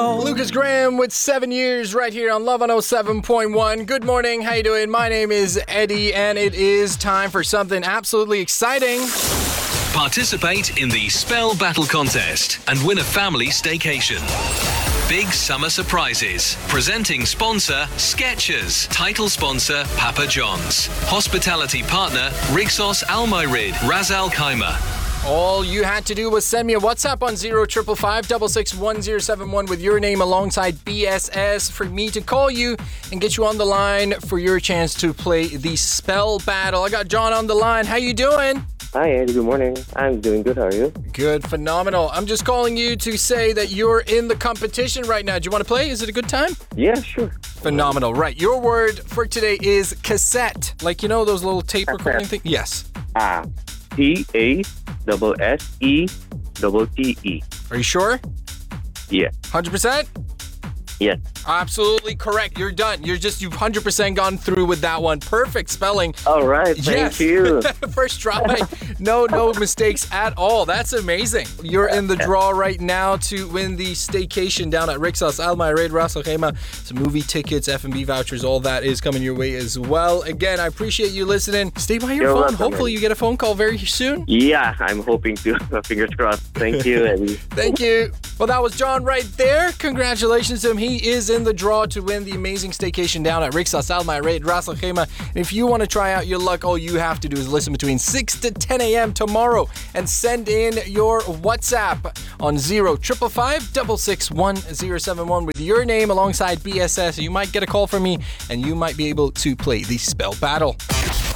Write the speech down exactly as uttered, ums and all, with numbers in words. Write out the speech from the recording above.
Lucas Graham with seven years right here on Love one oh seven point one. Good morning. How you doing? My name is Eddie, and it is time for something absolutely exciting. Participate in the Spell Battle Contest and win a family staycation. Big summer surprises. Presenting sponsor, Skechers. Title sponsor, Papa John's. Hospitality partner, Rixos Almayrid, Ras Al Khaimah. All you had to do was send me a WhatsApp on zero five five five six six one zero seven one with your name alongside B S S for me to call you and get you on the line for your chance to play the Spell Battle. I got John on the line. How you doing? Hi, Eddie. Good morning. I'm doing good. How are you? Good. Phenomenal. I'm just calling you to say that you're in the competition right now. Do you want to play? Is it a good time? Yeah, sure. Phenomenal. Right. Your word for today is cassette. Like, you know, those little tape Cassette. recording things? Yes. Ah, T A S S E T T E. Are you sure? Yeah. one hundred percent? Yes. Absolutely correct. You're done. You're just, you've one hundred percent gone through with that one. Perfect spelling. All right. Thank Yes. you. First try. No, no mistakes at all. That's amazing. You're in the draw right now to win the staycation down at Rixos Almayrid, Ras Al Khaimah. Some movie tickets, F and B vouchers, all that is coming your way as well. Again, I appreciate you listening. Stay by your You're phone. welcome, Hopefully Eddie. you get a phone call very soon. Yeah, I'm hoping to. Fingers crossed. Thank you, Eddie. Thank you. Well, that was John right there. Congratulations to him. He is in the draw to win the amazing staycation down at Rixos Almayrid, Ras Al Khaimah. And if you want to try out your luck, all you have to do is listen between six to ten a.m. tomorrow and send in your WhatsApp on zero five five five six six one zero seven one with your name alongside B S S. You might get a call from me and you might be able to play the Spell Battle.